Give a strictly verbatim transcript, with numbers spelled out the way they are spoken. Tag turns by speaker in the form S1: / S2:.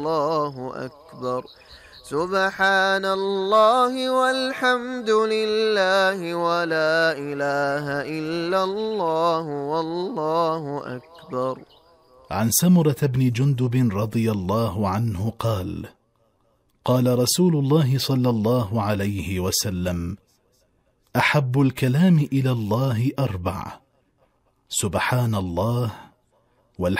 S1: الله أكبر. سبحان الله والحمد لله ولا إله إلا الله والله أكبر.
S2: عن سمرة بن جندب رضي الله عنه قال: قال رسول الله صلى الله عليه وسلم: أحب الكلام إلى الله أربع: سبحان الله